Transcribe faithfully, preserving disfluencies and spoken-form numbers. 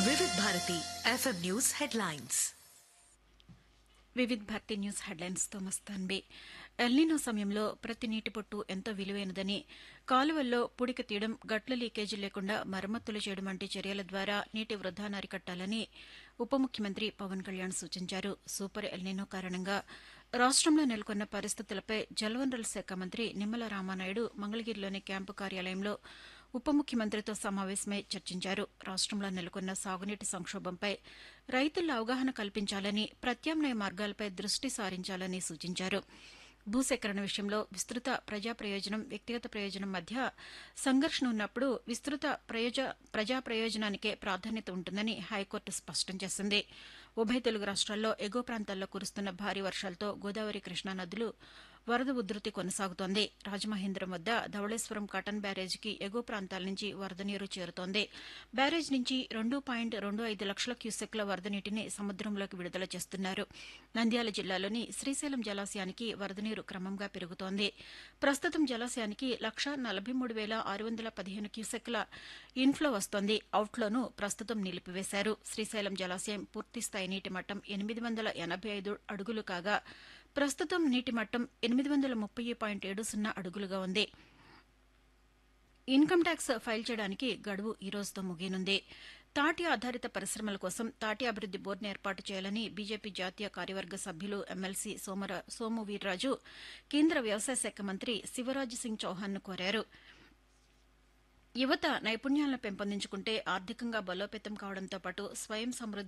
వివిధ Bharati FM news headlines. Vividh Bharati news హెడ్లైన్స్తో మస్తాన్బే. El Niño సమయంలో ప్రతి నీటి పొట్టు ఎంతో విలువైనదని, కాలువల్లో పూడిక తీయడం, గట్ల లీకేజీ లేకుండా మరమ్మతులు చేయడం వంటి చర్యల ద్వారా నీటి వృధాను అరికట్టాలని ఉప ముఖ్యమంత్రి పవన్ కళ్యాణ్ సూచించారు. సూపర్ ఎల్నినో కారణంగా రాష్టంలో నెలకొన్న పరిస్థితులపై జలవనరుల శాఖ మంత్రి నిమ్మల రామానాయుడు మంగళగిరిలోని క్యాంపు కార్యాలయంలో ఉప ముఖ్యమంత్రితో సమావేశమై చర్చించారు. రాష్టంలో నెలకొన్న సాగునీటి సంక్షోభంపై రైతుల్లో అవగాహన కల్పించాలని, ప్రత్యామ్నాయ మార్గాలపై దృష్టి సారించాలని సూచించారు. భూసేకరణ విషయంలో విస్తృత ప్రజా ప్రయోజనం, వ్యక్తిగత ప్రయోజనం మధ్య సంఘర్షణ ఉన్నప్పుడు విస్తృత ప్రజా ప్రయోజనానికే ప్రాధాన్యత ఉంటుందని హైకోర్టు స్పష్టం చేసింది. ఉభయ తెలుగు రాష్ట్రాల్లో ఎగువ ప్రాంతాల్లో కురుస్తున్న భారీ వర్షాలతో గోదావరి, కృష్ణా నదులు వరద ఉధృతి కొనసాగుతోంది. రాజమహేంద్రం వద్ద ధవళేశ్వరం కాటన్ బ్యారేజీకి ఎగువ ప్రాంతాల నుంచి వరద నీరు చేరుతోంది. బ్యారేజ్ నుంచి రెండు పాయింట్ రెండు ఐదు లక్షల క్యూసెక్ల వరద నీటిని సముద్రంలోకి విడుదల చేస్తున్నారు. నంద్యాల జిల్లాలోని శ్రీశైలం జలాశయానికి వరద నీరు క్రమంగా పెరుగుతోంది. ప్రస్తుతం జలాశయానికి లక్ష నలభై మూడు వేల ఆరు వందల పదిహేను క్యూసెక్ల ఇన్ఫ్లో వస్తోంది. అవుట్ఫ్లోను ప్రస్తుతం నిలిపివేశారు. శ్రీశైలం జలాశయం పూర్తిస్థాయి నీటి మట్టం ఎనిమిది వందల ఎనబై ఐదు అడుగులు కాగా ప్రస్తుతం నీటి మట్టం ఎనిమిది వందల ముప్పై పాయింట్ ఏడు సున్నా అడుగులుగా ఉంది. ఇన్కమ్ ట్యాక్స్ ఫైల్ చేయడానికి గడువు ఈ రోజుతో ముగియనుంది. తాటి ఆధారిత పరిశ్రమల కోసం తాటి అభివృద్ది బోర్డును ఏర్పాటు చేయాలని బీజేపీ జాతీయ కార్యవర్గ సభ్యులు ఎమ్మెల్సీ సోమర సోము వీర్రాజు కేంద్ర వ్యవసాయ శాఖ మంత్రి శివరాజ్ సింగ్ చౌహాన్ను కోరారు. యువత నైపుణ్యాలను పెంపొందించుకుంటే ఆర్థికంగా బలోపేతం కావడంతో పాటు స్వయం సమృద్ది